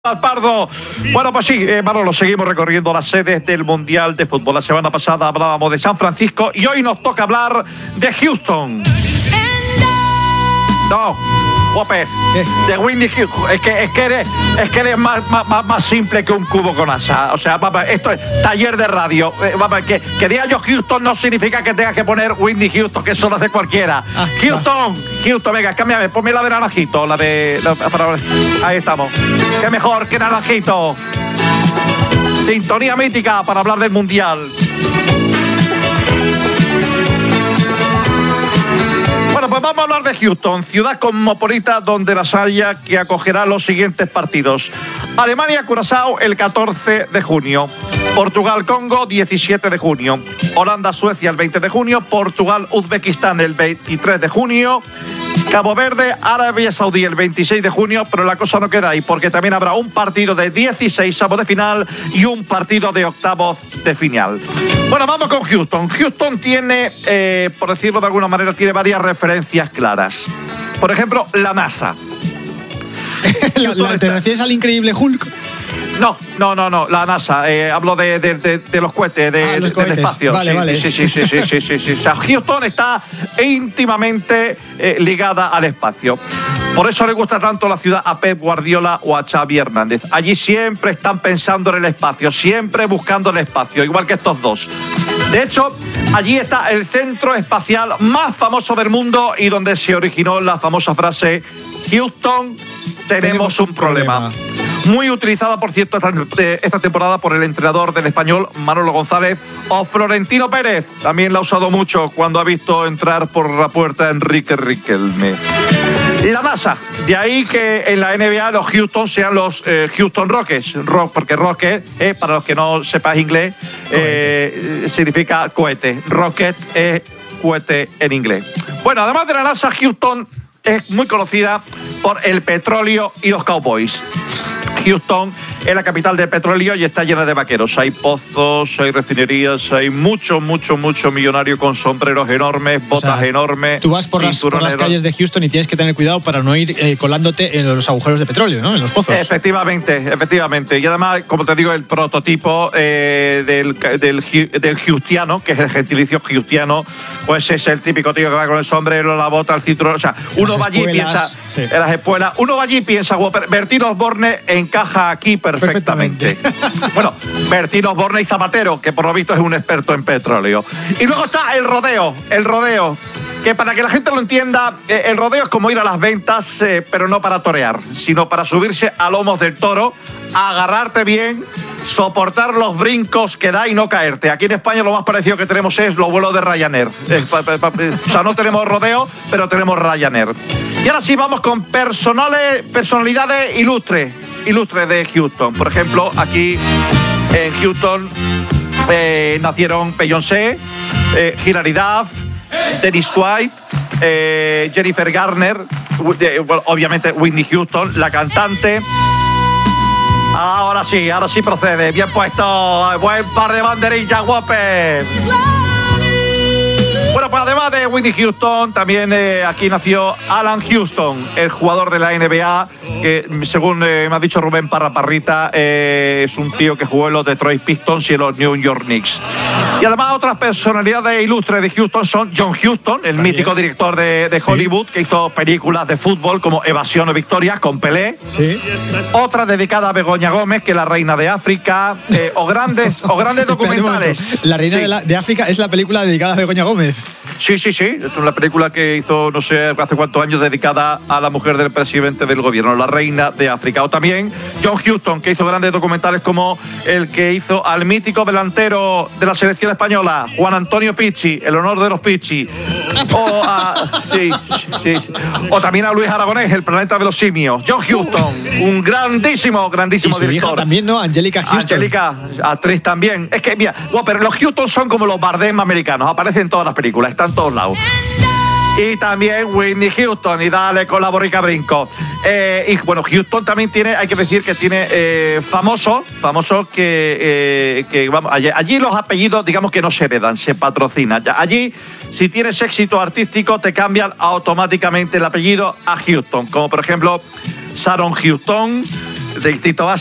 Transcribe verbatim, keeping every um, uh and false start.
Al Pardo. Bueno, pues sí, eh, Manolo, seguimos recorriendo las sedes del Mundial de Fútbol. La semana pasada hablábamos de San Francisco y hoy nos toca hablar de Houston. No, López, de Whitney Houston. Es que, es que eres, es que eres más, más, más simple que un cubo con asa. O sea, papá, esto es taller de radio. Eh, papá, que, que diga yo Houston no significa que tengas que poner Whitney Houston, que eso lo hace cualquiera. Ah, Houston, va. Houston, venga, cámbiame, ponme la de naranjito, la de... La, para, ahí estamos. Qué mejor que naranjito. Sintonía mítica para hablar del Mundial. Bueno, pues vamos a hablar de Houston, ciudad cosmopolita donde las haya, que acogerá los siguientes partidos. Alemania-Curazao el catorce de junio. Portugal-Congo diecisiete de junio. Holanda-Suecia el veinte de junio. Portugal-Uzbekistán el veintitrés de junio. Cabo Verde, Arabia Saudí el veintiséis de junio, pero la cosa no queda ahí, porque también habrá un partido de dieciséis avos de final y un partido de octavos de final. Bueno, vamos con Houston. Houston tiene, eh, por decirlo de alguna manera, tiene varias referencias claras. Por ejemplo, la NASA. ¿La, la, ¿Te refieres al increíble Hulk? No, no, no, no, la NASA. Eh, hablo de, de, de, de los cohetes, de, ah, los de, cohetes. del espacio. Vale, sí, vale. Sí, sí, sí, sí, sí, sí, sí. O sea, Houston está íntimamente eh, ligada al espacio. Por eso le gusta tanto la ciudad a Pep Guardiola o a Xavi Hernández. Allí siempre están pensando en el espacio, siempre buscando el espacio, igual que estos dos. De hecho, allí está el centro espacial más famoso del mundo y donde se originó la famosa frase Houston, tenemos, tenemos un problema. problema. Muy utilizada, por cierto, esta temporada por el entrenador del Español, Manolo González, o Florentino Pérez. También la ha usado mucho cuando ha visto entrar por la puerta a Enrique Riquelme. La NASA, de ahí que en la N B A los Houston sean los eh, Houston Rockets, Rock, porque Rocket, eh, para los que no sepáis inglés, eh, significa cohete. Rocket es cohete en inglés. Bueno, además de la NASA, Houston es muy conocida por el petróleo y los cowboys. Houston es la capital del petróleo y está llena de vaqueros. Hay pozos, hay refinerías, hay mucho, mucho, mucho millonario con sombreros enormes, botas o sea, enormes. Tú vas por las, por las calles de Houston y tienes que tener cuidado para no ir eh, colándote en los agujeros de petróleo, ¿no? En los pozos. Efectivamente, efectivamente. Y además, como te digo, el prototipo eh, del, del, del Houstiano, que es el gentilicio Houstiano, pues es el típico tío que va con el sombrero, la bota, el cinturón. O sea, uno va allí y piensa, sí. en las espuelas, uno va allí y piensa, Bertín Osborne encaja aquí perfectamente. perfectamente. Bueno, Bertín Osborne y Zapatero, que por lo visto es un experto en petróleo. Y luego está el rodeo, el rodeo, que para que la gente lo entienda, eh, el rodeo es como ir a las ventas, eh, pero no para torear, sino para subirse a lomos del toro, agarrarte bien, soportar los brincos que da y no caerte. Aquí en España lo más parecido que tenemos es los vuelos de Ryanair. Eh, pa, pa, pa, o sea, no tenemos rodeo, pero tenemos Ryanair. Y ahora sí vamos con personales, personalidades ilustres, ilustres de Houston. Por ejemplo, aquí en Houston eh, nacieron Beyoncé, eh, Hilary Duff, Dennis White, eh, Jennifer Garner, eh, bueno, obviamente Whitney Houston, la cantante. Ahora sí, ahora sí procede. Bien puesto, buen par de banderillas, guapes. Bueno, pues además de Whitney Houston, también eh, aquí nació Alan Houston, el jugador de la N B A, que según eh, me ha dicho Rubén Parra Parrita, eh, es un tío que jugó en los Detroit Pistons y en los New York Knicks. Y además otras personalidades ilustres de Houston son John Huston, el mítico director de, de Hollywood, sí, que hizo películas de fútbol como Evasión o Victoria con Pelé. Sí. Otra dedicada a Begoña Gómez, que es la reina de África, eh, o grandes, o grandes documentales. La reina sí. de, la, de África es la película dedicada a Begoña Gómez. Sí, sí, sí. Es una película que hizo, no sé, hace cuántos años, dedicada a la mujer del presidente del gobierno, la reina de África. O también John Huston, que hizo grandes documentales como el que hizo al mítico delantero de la selección española, Juan Antonio Pichi, El honor de los Pichi. O, a, sí, sí, sí. o también a Luis Aragonés, El planeta de los simios. John Huston, un grandísimo, grandísimo y su director. Hija también, ¿no? Angélica Houston. Angélica, actriz también. Es que, mira, bueno, pero los Houston son como los Bardem americanos, aparecen en todas las películas, están en todos lados. Y también Whitney Houston, y dale con la borrica brinco. Eh, y bueno, Houston también tiene, hay que decir que tiene eh, famosos, famosos que, eh, que vamos, allí, allí los apellidos, digamos que no se heredan, se patrocinan. Allí, si tienes éxito artístico, te cambian automáticamente el apellido a Houston, como por ejemplo Sharon Houston, de Tito